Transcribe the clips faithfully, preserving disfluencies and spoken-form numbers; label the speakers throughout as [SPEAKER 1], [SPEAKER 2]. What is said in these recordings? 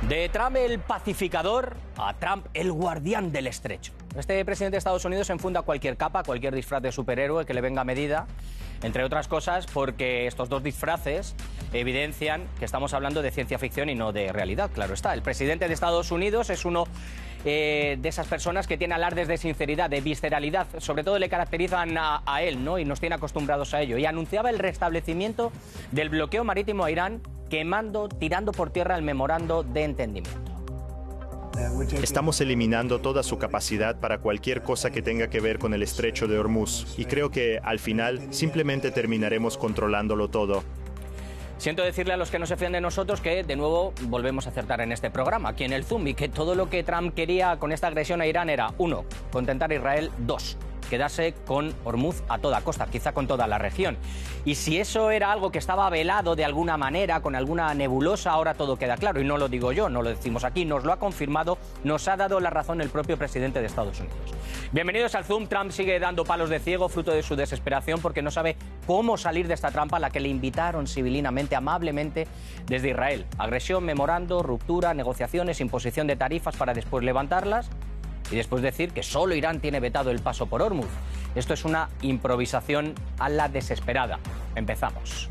[SPEAKER 1] De Trump el pacificador a Trump el guardián del estrecho. Este presidente de Estados Unidos enfunda cualquier capa, cualquier disfraz de superhéroe que le venga a medida, entre otras cosas porque estos dos disfraces evidencian que estamos hablando de ciencia ficción y no de realidad, claro está. El presidente de Estados Unidos es uno eh, de esas personas que tiene alardes de sinceridad, de visceralidad, sobre todo le caracterizan a, a él, ¿no? Y nos tiene acostumbrados a ello. Y anunciaba el restablecimiento del bloqueo marítimo a Irán, quemando, tirando por tierra el memorando de entendimiento.
[SPEAKER 2] Estamos eliminando toda su capacidad para cualquier cosa que tenga que ver con el estrecho de Hormuz y creo que al final simplemente terminaremos controlándolo todo.
[SPEAKER 1] Siento decirle a los que no se fían de nosotros que de nuevo volvemos a acertar en este programa, aquí en el Zoom, y que todo lo que Trump quería con esta agresión a Irán era, uno, contentar a Israel, dos, quedarse con Hormuz a toda costa, quizá con toda la región. Y si eso era algo que estaba velado de alguna manera, con alguna nebulosa, ahora todo queda claro. Y no lo digo yo, no lo decimos aquí, nos lo ha confirmado, nos ha dado la razón el propio presidente de Estados Unidos. Bienvenidos al Zoom. Trump sigue dando palos de ciego, fruto de su desesperación, porque no sabe cómo salir de esta trampa a la que le invitaron civilinamente, amablemente, desde Israel. Agresión, memorando, ruptura, negociaciones, imposición de tarifas para después levantarlas. Y después decir que solo Irán tiene vetado el paso por Hormuz. Esto es una improvisación a la desesperada. Empezamos.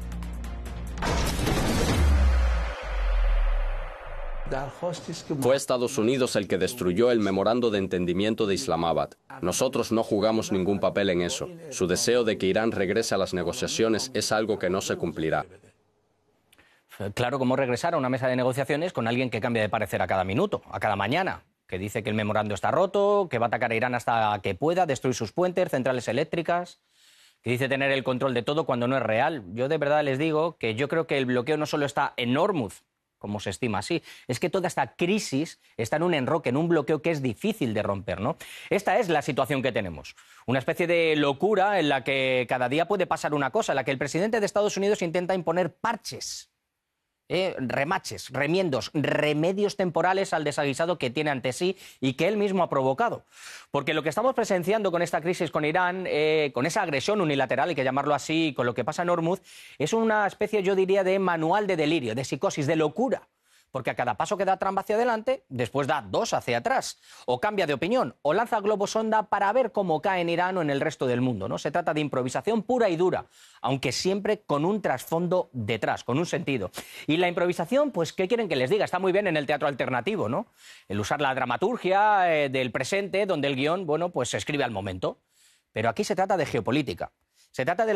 [SPEAKER 3] Fue Estados Unidos el que destruyó el memorando de entendimiento de Islamabad. Nosotros no jugamos ningún papel en eso. Su deseo de que Irán regrese a las negociaciones es algo que no se cumplirá.
[SPEAKER 1] Claro, ¿cómo regresar a una mesa de negociaciones con alguien que cambia de parecer a cada minuto, a cada mañana? Que dice que el memorando está roto, que va a atacar a Irán hasta que pueda, destruir sus puentes, centrales eléctricas, que dice tener el control de todo cuando no es real. Yo de verdad les digo que yo creo que el bloqueo no solo está en Hormuz, como se estima así, es que toda esta crisis está en un enroque, en un bloqueo que es difícil de romper, ¿no? Esta es la situación que tenemos, una especie de locura en la que cada día puede pasar una cosa, en la que el presidente de Estados Unidos intenta imponer parches, Eh, remaches, remiendos, remedios temporales al desaguisado que tiene ante sí y que él mismo ha provocado. Porque lo que estamos presenciando con esta crisis con Irán, eh, con esa agresión unilateral, hay que llamarlo así, con lo que pasa en Hormuz, es una especie, yo diría, de manual de delirio, de psicosis, de locura. Porque a cada paso que da Trump hacia adelante, después da dos hacia atrás. O cambia de opinión, o lanza globos sonda para ver cómo cae en Irán o en el resto del mundo, ¿no? Se trata de improvisación pura y dura, aunque siempre con un trasfondo detrás, con un sentido. Y la improvisación, pues, ¿qué quieren que les diga? Está muy bien en el teatro alternativo, ¿no? El usar la dramaturgia eh, del presente, donde el guión, bueno, pues se escribe al momento. Pero aquí se trata de geopolítica. Se trata de la